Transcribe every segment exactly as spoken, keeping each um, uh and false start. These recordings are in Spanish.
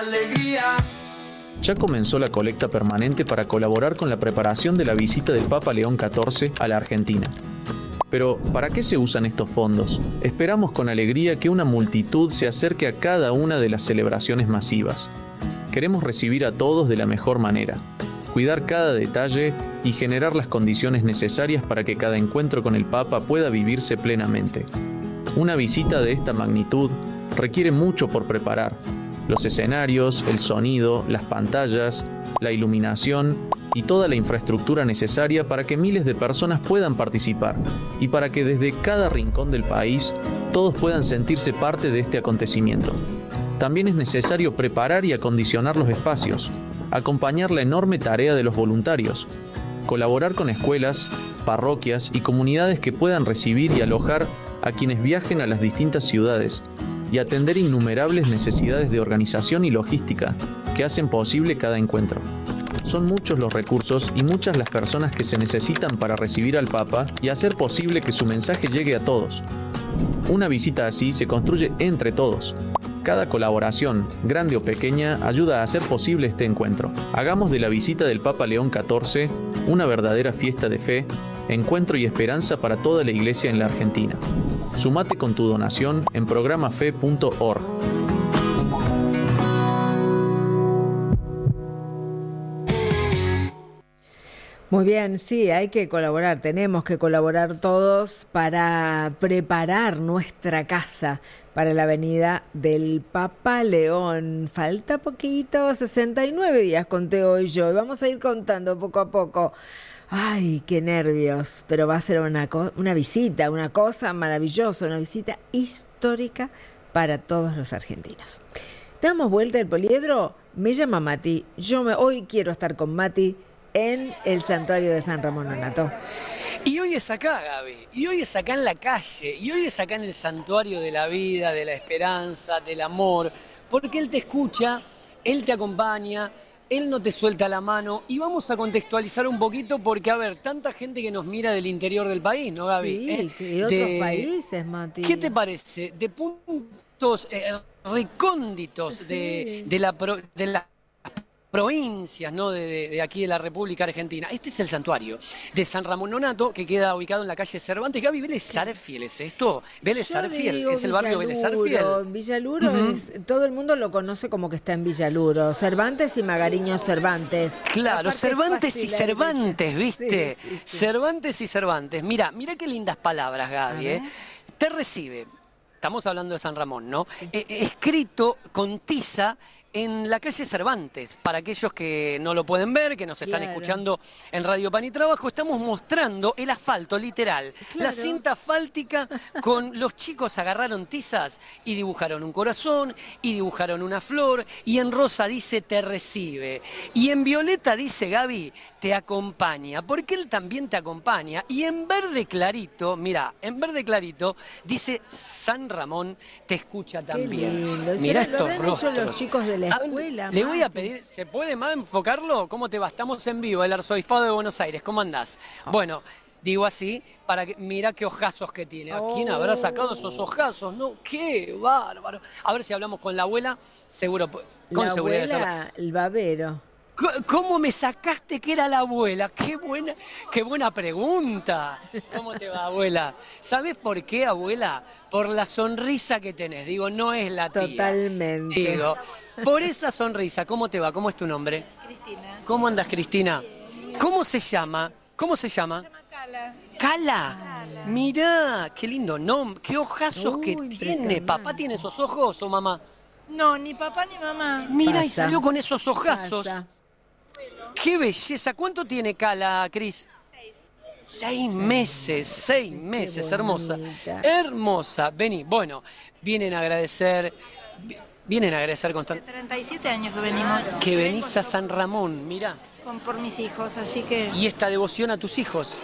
alegría. Ya comenzó la colecta permanente para colaborar con la preparación de la visita del Papa León catorce a la Argentina. Pero, ¿para qué se usan estos fondos? Esperamos con alegría que una multitud se acerque a cada una de las celebraciones masivas. Queremos recibir a todos de la mejor manera, cuidar cada detalle y generar las condiciones necesarias para que cada encuentro con el Papa pueda vivirse plenamente. Una visita de esta magnitud requiere mucho por preparar. Los escenarios, el sonido, las pantallas, la iluminación y toda la infraestructura necesaria para que miles de personas puedan participar y para que desde cada rincón del país todos puedan sentirse parte de este acontecimiento. También es necesario preparar y acondicionar los espacios, acompañar la enorme tarea de los voluntarios, colaborar con escuelas, parroquias y comunidades que puedan recibir y alojar a quienes viajen a las distintas ciudades y atender innumerables necesidades de organización y logística que hacen posible cada encuentro. Son muchos los recursos y muchas las personas que se necesitan para recibir al Papa y hacer posible que su mensaje llegue a todos. Una visita así se construye entre todos. Cada colaboración, grande o pequeña, ayuda a hacer posible este encuentro. Hagamos de la visita del Papa León catorce una verdadera fiesta de fe, encuentro y esperanza para toda la Iglesia en la Argentina. Sumate con tu donación en programafe punto org. Muy bien, sí, hay que colaborar, tenemos que colaborar todos para preparar nuestra casa para la venida del Papa León. Falta poquito, sesenta y nueve días conté hoy yo, y vamos a ir contando poco a poco. Ay, qué nervios, pero va a ser una, co- una visita, una cosa maravillosa, una visita histórica para todos los argentinos. Damos vuelta el poliedro, me llama Mati, yo me, hoy quiero estar con Mati en el santuario de San Ramón Nonnato. Y hoy es acá, Gaby, y hoy es acá en la calle, y hoy es acá en el santuario de la vida, de la esperanza, del amor, porque Él te escucha, Él te acompaña, Él no te suelta la mano, y vamos a contextualizar un poquito porque, a ver, tanta gente que nos mira del interior del país, ¿no, Gaby? Sí, Eh, y otros de- países, Mati. ¿Qué te parece? De puntos eh, recónditos de, Sí. de la pro- de las provincias, ¿no? de, de- de aquí de la República Argentina. Este es el santuario de San Ramón Nonnato, que queda ubicado en la calle Cervantes. Gaby, Vélez Sarsfield, ¿es esto? Vélez Yo Sarsfield, digo es el barrio Vélez Villaluro. Sarsfield. Villaluro Ujú. es, todo el mundo lo conoce como que está en Villaluro. Cervantes y Magariño Cervantes. Claro, Aparte es Cervantes y fácil, Cervantes, ¿eh? ¿viste? Sí, sí, sí. Cervantes y Cervantes. Mira, mira qué lindas palabras, Gaby. A ver. ¿eh? Te recibe, estamos hablando de San Ramón, ¿no? Eh, eh, escrito con tiza en la calle Cervantes. Para aquellos que no lo pueden ver, que nos están Claro. escuchando en Radio Pan y Trabajo, estamos mostrando el asfalto, literal. La Claro. cinta asfáltica con los chicos agarraron tizas y dibujaron un corazón y dibujaron una flor y en rosa dice te recibe y en violeta dice Gaby te acompaña, porque él también te acompaña, y en verde clarito, mira, en verde clarito dice San Ramón te escucha Qué también. lindo. Mira ¿Será- lo estos habrán hecho rostros. los chicos de la Ah, escuela, Le voy a Mati? pedir, ¿se puede más enfocarlo? ¿Cómo te va? Estamos en vivo, el Arzobispado de Buenos Aires, ¿cómo andás? Bueno, digo así, para que mira qué ojazos que tiene. ¿A quién habrá sacado esos ojazos? No, qué bárbaro. A ver si hablamos con la abuela, seguro, con La seguridad. de serla. abuela, el babero. C- ¿Cómo me sacaste que era la abuela? Qué buena, qué buena pregunta. ¿Cómo te va, abuela? ¿Sabes por qué, abuela? Por la sonrisa que tenés. Digo, no es la tía. Totalmente. Digo, por esa sonrisa. ¿Cómo te va? ¿Cómo es tu nombre? Cristina. ¿Cómo andas, Cristina? ¿Cómo se llama? ¿Cómo se llama? Se llama Cala. Cala. Mirá, qué lindo nombre. Qué ojazos Uy, que tiene. impresionante. ¿Papá tiene esos ojos o mamá? No, ni papá ni mamá. Mira, y Pasa. salió con esos ojazos. Pasa. ¡Qué belleza! ¿Cuánto tiene Cala, Cris? Seis. Seis meses, seis meses, hermosa. bonita. Hermosa. Vení, bueno, vienen a agradecer, vi- vienen a agradecer De constantemente. treinta y siete años que venimos. Que Vengo venís a yo San Ramón, mirá. con- por mis hijos, así que Y esta devoción a tus hijos.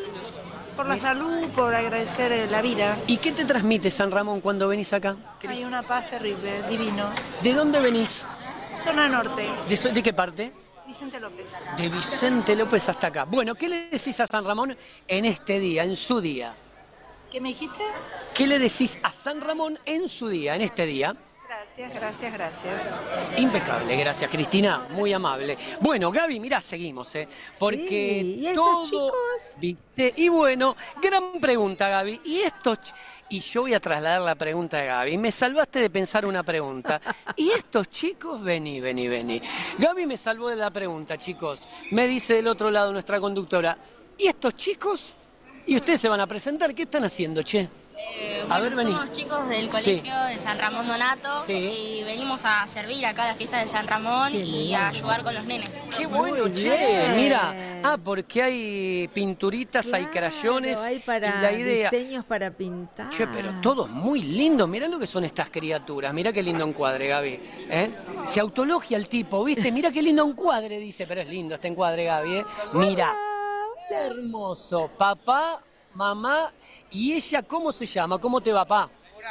por la salud, por agradecer eh, la vida. ¿Y qué te transmite San Ramón cuando venís acá, Cris? Hay una paz terrible, divino. ¿De dónde venís? Zona norte, ¿De, so- de qué parte? Vicente López. De Vicente López hasta acá. Bueno, ¿qué le decís a San Ramón en este día, en su día? ¿Qué me dijiste? ¿Qué le decís a San Ramón en su día, en este día? Gracias, gracias, gracias. Impecable, gracias Cristina, muy amable. Bueno, Gaby, mirá, seguimos, ¿eh? Porque Sí, ¿y estos todo, chicos? ¿viste? Y bueno, gran pregunta, Gaby. ¿Y estos ch- Y yo voy a trasladar la pregunta de Gaby. Me salvaste de pensar una pregunta. ¿Y estos chicos? Vení, vení, vení. Gaby me salvó de la pregunta, chicos. Me dice del otro lado nuestra conductora. ¿Y estos chicos? Y ustedes se van a presentar. ¿Qué están haciendo, che? Eh, A bueno, ver, vení. somos chicos del Sí. colegio de San Ramón Donato Sí. y venimos a servir acá a la fiesta de San Ramón Qué y lindo. a ayudar con los nenes. ¡Qué bueno, Muy che! bien. Mira, ah, porque hay pinturitas, hay Claro, crayones. hay para y la idea. diseños para pintar. Che, pero todo muy lindo. Mirá lo que son estas criaturas. Mirá qué lindo encuadre, Gaby. ¿Eh? Se autologia el tipo, ¿viste? Mirá qué lindo encuadre, dice. Pero es lindo este encuadre, Gaby, ¿eh? Mirá. Qué hermoso. Papá, mamá y ella, ¿cómo se llama? ¿Cómo te va, papá?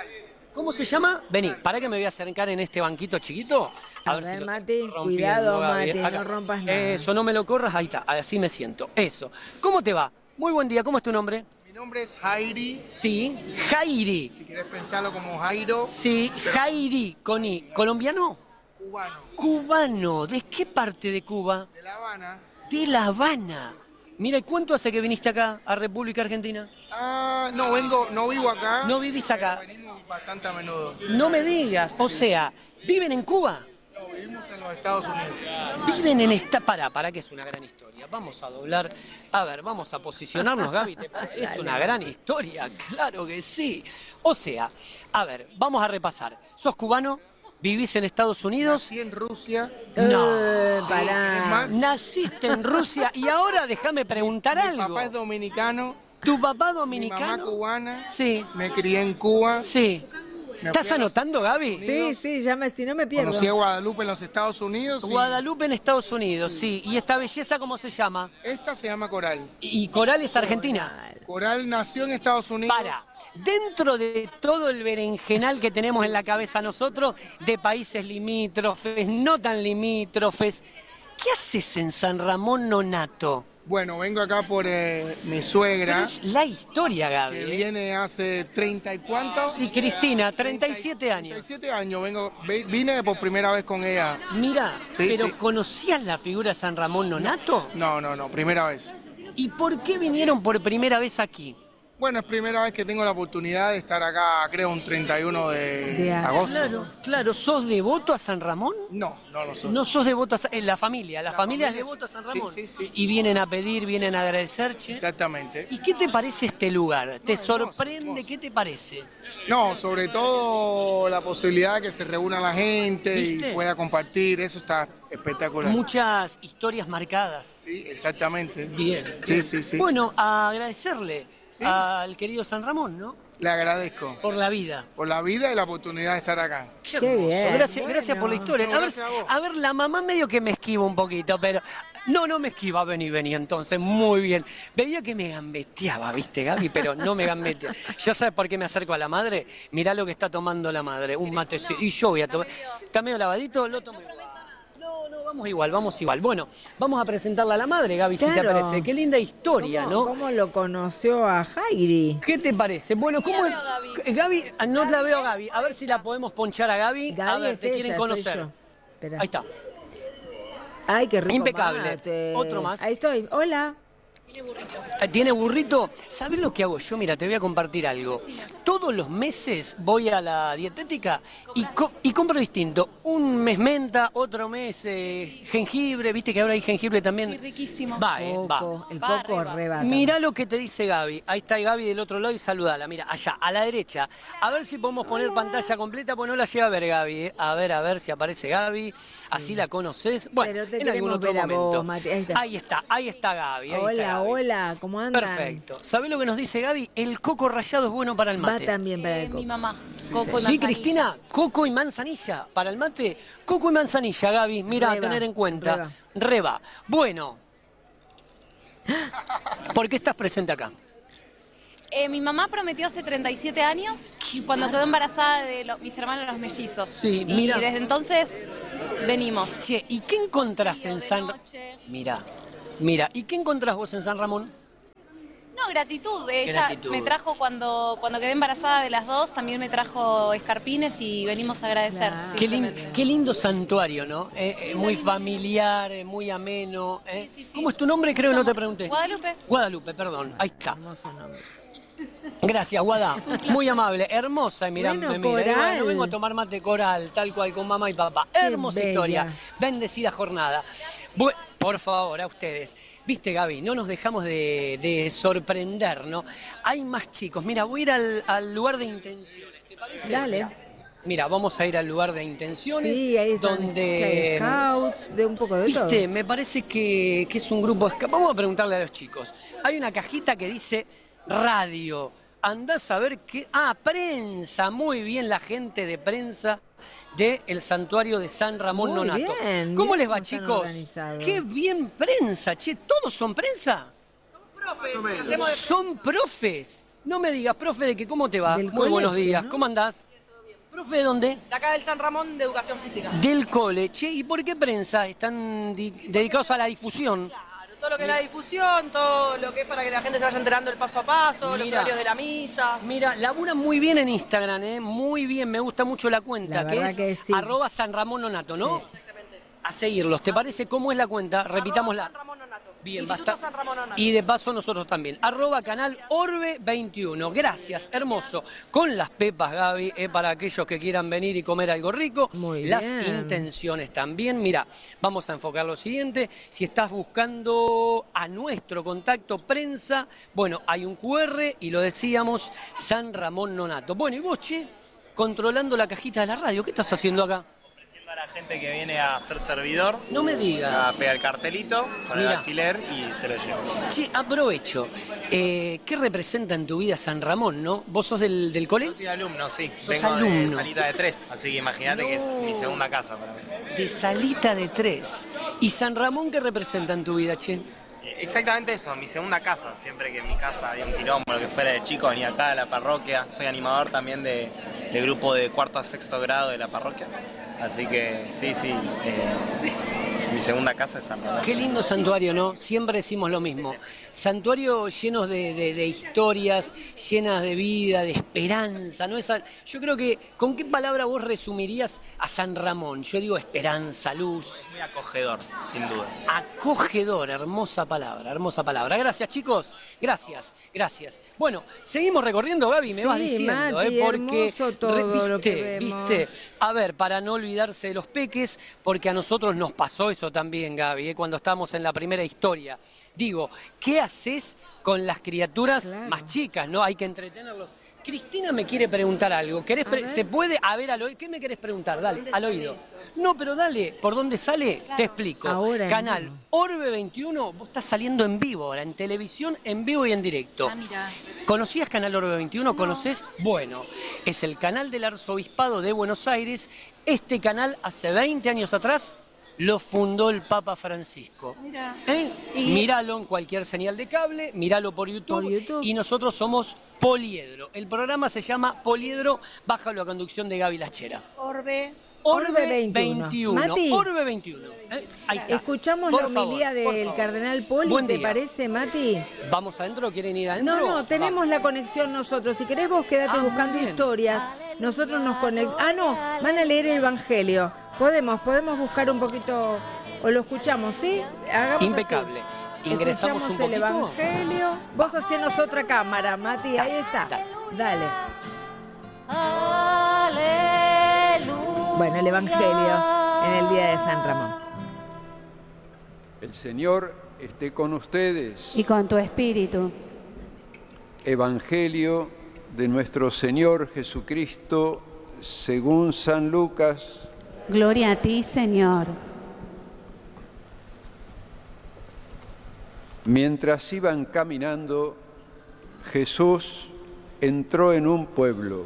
¿Cómo se llama? Vení, para que me voy a acercar en este banquito chiquito. A ver ver, si lo Mati, estoy rompiendo, cuidado, Gaby, ¿eh? Mati, Acá. no rompas nada. Eso, no me lo corras. Ahí está, así me siento. Eso. ¿Cómo te va? Muy buen día. ¿Cómo es tu nombre? Mi nombre es Jairi, Sí. Jairi. si querés pensarlo como Jairo, Sí, Jairi, con I. ¿Colombiano? cubano, Cubano. ¿De qué parte de Cuba? de La Habana. De La Habana. Mira, ¿y cuánto hace que viniste acá a República Argentina? Ah, no vengo, no vivo acá. No vivís acá. Pero venimos bastante a menudo. No me digas. O sea, ¿viven en Cuba? No, vivimos en los Estados Unidos. Viven en esta... Para, para, que es una gran historia. Vamos a doblar... A ver, vamos a posicionarnos, Gaby. ¿te parece? Es una gran historia, claro que sí. O sea, a ver, vamos a repasar. ¿Sos cubano? ¿Vivís en Estados Unidos? Nací en Rusia. No. Eh, pará. ¿Querés más? Naciste en Rusia y ahora déjame preguntar Mi algo. papá es dominicano, ¿Tu papá mi dominicano? mamá cubana. Sí, Me crié en Cuba. sí. Me ¿Estás fui a los anotando, Gaby? Sí, sí, ya me, si no me pierdo. Conocí a Guadalupe en los Estados Unidos. y Guadalupe en Estados Unidos, sí. ¿Y esta belleza cómo se llama? Esta se llama Coral. Y Coral es argentina. Coral nació en Estados Unidos. Para. Dentro de todo el berenjenal que tenemos en la cabeza nosotros, de países limítrofes, no tan limítrofes, ¿qué haces en San Ramón Nonato? Bueno, vengo acá por eh, mi Pero suegra, es la historia, Gaby. que ¿eh? viene hace treinta y cuántos. Sí, Cristina, treinta y siete años. treinta y siete años, vengo, ve- vine por primera vez con ella. Mira, Sí, pero sí. ¿conocías la figura de San Ramón Nonato? No, no, no, primera vez. ¿Y por qué vinieron por primera vez aquí? Bueno, es primera vez que tengo la oportunidad de estar acá, creo, un treinta y uno de, De agosto. Claro, claro. ¿Sos devoto a San Ramón? No, no lo soy. No sos devoto a San... en la familia, la, La familia es familia devota a sí, San sí, Ramón. sí, sí. Y vienen a pedir, vienen a agradecer, che. Exactamente. ¿Y qué te parece este lugar? ¿Te hermoso, sorprende? hermoso. ¿Qué te parece? No, sobre todo la posibilidad de que se reúna la gente ¿Viste? y pueda compartir, eso está espectacular. Muchas historias marcadas. Sí, exactamente. Bien. Sí, sí, sí. Bueno, a agradecerle Sí. al querido San Ramón, ¿no? Le agradezco Por la vida. por la vida y la oportunidad de estar acá. Qué Qué hermoso. bien, Gracias, bueno. gracias por la historia. No, a, ver, gracias a vos. a ver, la mamá medio que me esquiva un poquito, pero. No, no me esquiva, vení, vení, entonces, muy bien. Veía que me gambeteaba, ¿viste, Gaby? Pero no me gambetea. ¿Ya sabes por qué me acerco a la madre? Mirá lo que está tomando la madre, un matecito. Y yo voy a tomar. ¿Está medio lavadito? Lo tomo igual. No, no, vamos igual, vamos igual. Bueno, vamos a presentarla a la madre, Gaby, si te Claro. parece. Qué linda historia, ¿Cómo, ¿no? ¿Cómo lo conoció a Jairi? ¿Qué te parece? Bueno, ¿cómo es? Gaby, ah, no la veo a Gaby. A ver si la podemos ponchar a Gaby. a Gaby ver, es te quieren ella, conocer. soy yo. Espera. Ahí está. Ay, qué rico Impecable. mate. Otro más. Ahí estoy. Hola. Eh, ¿Tiene burrito? ¿Sabes lo que hago yo? Mira, te voy a compartir algo. Todos los meses voy a la dietética y, co- y compro distinto. Un mes menta, otro mes eh, jengibre. ¿Viste que ahora hay jengibre también? Sí, riquísimo. Va, eh, va. Coco, el Va, coco arriba. rebata. Mirá lo que te dice Gaby. Ahí está Gaby del otro lado y saludala. Mira, allá, a la derecha. A ver si podemos poner pantalla completa, pues no la llega a ver Gaby. eh. A ver, a ver si aparece Gaby. Así la conoces. Bueno, Pero te en algún queremos otro ver a momento. vos, Mati. Ahí está. Ahí está, ahí está Gaby. Ahí está Hola, Gaby. hola. ¿Cómo andan? Perfecto. ¿Sabés lo que nos dice Gaby? El coco rallado es bueno para el Va mate. también para Eh, el coco. mi mamá, Coco y Sí, manzanilla. Cristina, coco y manzanilla. Para el mate, coco y manzanilla, Gaby. Mira, a Reba, tener en cuenta. reba. Reba. Bueno. ¿Por qué estás presente acá? Eh, mi mamá prometió hace treinta y siete años, cuando quedó embarazada de lo- mis hermanos los mellizos. Sí, y mira. desde entonces venimos. Che, ¿y qué encontrás en de San... noche. Mira, mira, ¿y qué encontrás vos en San Ramón? No, gratitud. Ella Gratitud. me trajo cuando, cuando quedé embarazada de las dos, también me trajo escarpines y venimos a agradecer. Claro. Qué, lin- simplemente. qué lindo santuario, ¿no? Eh, eh, muy familiar, eh, muy ameno. eh. Sí, sí, sí. ¿Cómo es tu nombre? Creo que no te pregunté. Guadalupe. Guadalupe, perdón. Ahí está. Hermoso nombre. Gracias, Guada. Muy amable, hermosa. Y mirá, Bueno, me mira. Y Coral. bueno, vengo a tomar mate Coral, tal cual, con mamá y papá. Qué Hermosa bella. historia. Bendecida jornada. Bu- por favor, a ustedes. Viste, Gaby, no nos dejamos de, de sorprender, ¿no? Hay más chicos. Mira, voy a ir al, al lugar de intenciones. ¿Te parece? Dale. Mira, vamos a ir al lugar de intenciones. Sí, ahí están donde. scouts, de un poco de todo. Viste, me parece que, que es un grupo. de esca- Vamos a preguntarle a los chicos. Hay una cajita que dice radio. Andás a ver qué. Ah, prensa. Muy bien, la gente de prensa del santuario de San Ramón Muy Nonato. bien, ¿Cómo bien les va, cómo están chicos? organizados. Qué bien prensa, che. ¿Todos son prensa? Son profes. No me digas, profe, de que cómo te va. Del Muy buenos colegio, días. ¿no? ¿Cómo andás? ¿Profe de dónde? De acá del San Ramón de Educación Física. Del cole. Che, ¿y por qué prensa? ¿Están di- dedicados a la difusión? Claro, todo lo que es la difusión, todo lo que es para que la gente se vaya enterando el paso a paso, los Mira. horarios de la misa. Mira, laburan muy bien en Instagram, ¿eh? Muy bien, me gusta mucho la cuenta, La que verdad es que sí. arroba San Ramón Nonato, ¿no? A seguirlos. ¿Te parece cómo es la cuenta? Repitámosla. Arroba San Ramón Nonato. Bien, Instituto basta. San Ramón Nonato. Y de paso nosotros también. Arroba canal Orbe veintiuno. Gracias, hermoso. Con las pepas, Gaby, eh, para aquellos que quieran venir y comer algo rico. Muy Las bien. intenciones también. Mira, vamos a enfocar lo siguiente. Si estás buscando a nuestro contacto prensa, bueno, hay un cu erre y lo decíamos, San Ramón Nonato. Bueno, y vos, che, controlando la cajita de la radio, ¿qué estás haciendo acá? Ofreciendo a la gente que viene a ser servidor, No me a digas. pegar el cartelito con el Mirá. alfiler y se lo llevo. Che, aprovecho. Eh, ¿Qué representa en tu vida San Ramón, no? ¿Vos sos del, del cole? Yo soy alumno, sí. Sos Vengo alumno. de salita de tres, así que imagínate que es mi segunda casa para mí. De salita de tres. ¿Y San Ramón qué representa en tu vida, che? Eh, Exactamente eso, mi segunda casa. Siempre que en mi casa había un quilombo, lo que fuera de chico, venía acá a la parroquia. Soy animador también de, de grupo de cuarto a sexto grado de la parroquia. Así que sí, sí, eh, mi segunda casa es San Ramón. Qué lindo santuario, ¿no? Siempre decimos lo mismo. Santuario llenos de, de- de historias, llenas de vida, de esperanza, ¿no? Esa, yo creo que, ¿con qué palabra vos resumirías a San Ramón? Yo digo esperanza, luz, Muy acogedor, sin duda. acogedor, hermosa palabra, hermosa palabra. Gracias, chicos, gracias, gracias. Bueno, seguimos recorriendo, Gaby, me Sí, vas diciendo, Mati, ¿eh? Porque, hermoso todo re- lo viste, que vemos. viste, a ver, para no olvidarse de los peques, porque a nosotros nos pasó eso también, Gaby, ¿eh? Cuando estábamos en la primera historia. Digo, ¿qué haces con las criaturas Claro. más chicas, no? Hay que entretenerlos. Cristina me quiere preguntar algo. ¿Querés pre- ver. ¿Se puede? A ver, al oído. ¿Qué me querés preguntar? Dale, al oído. No, pero dale, ¿por dónde sale? Te explico. Ahora en Canal vivo. Orbe veintiuno, vos estás saliendo en vivo ahora, en televisión, en vivo y en directo. Ah, mira. ¿Conocías Canal Orbe veintiuno? ¿Conoces? Bueno, es el canal del Arzobispado de Buenos Aires. Este canal, hace veinte años atrás, lo fundó el Papa Francisco. Mira. ¿Eh? Míralo en cualquier señal de cable, míralo por YouTube, Por YouTube. y nosotros somos Poliedro. El programa se llama Poliedro, bajo la conducción de Gaby Lachera. Orbe. Orbe Orbe veintiuno. veintiuno. Mati. Orbe veintiuno. ¿eh? Ahí está. Escuchamos Por la favor, homilía por del favor. cardenal Poli, Buen ¿te día. parece, Mati? ¿Vamos adentro? ¿Quieren ir adentro? No, no, tenemos Vamos. la conexión nosotros. Si querés vos quedate Ah, muy buscando bien. historias. Nosotros nos conectamos. Ah, no, van a leer el Evangelio. Podemos, podemos buscar un poquito, o lo escuchamos, ¿sí? Hagamos Impecable. así. Ingresamos Escuchamos un el poquito. Evangelio. Vos hacenos otra cámara, Mati, ahí está. Dale. Bueno, el Evangelio en el día de San Ramón. El Señor esté con ustedes. Y con tu espíritu. Evangelio de nuestro Señor Jesucristo según San Lucas. Gloria a ti, Señor. Mientras iban caminando, Jesús entró en un pueblo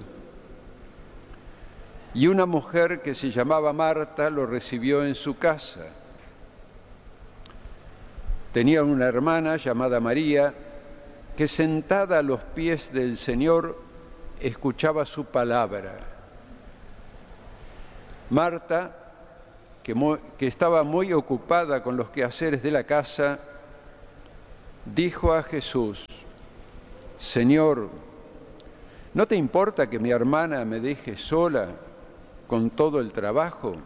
y una mujer que se llamaba Marta lo recibió en su casa. Tenía una hermana llamada María que sentada a los pies del Señor escuchaba su palabra. Marta, que, mu- que estaba muy ocupada con los quehaceres de la casa, dijo a Jesús: Señor, ¿no te importa que mi hermana me deje sola con todo el trabajo?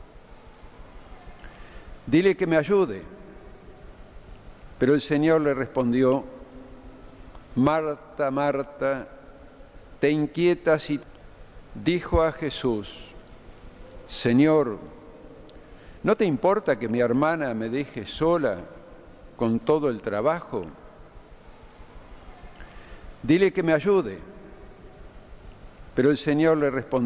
Dile que me ayude. Pero el Señor le respondió: Marta, Marta, te inquietas y dijo a Jesús: Señor, ¿no te importa que mi hermana me deje sola con todo el trabajo? Dile que me ayude. Pero el Señor le respondió: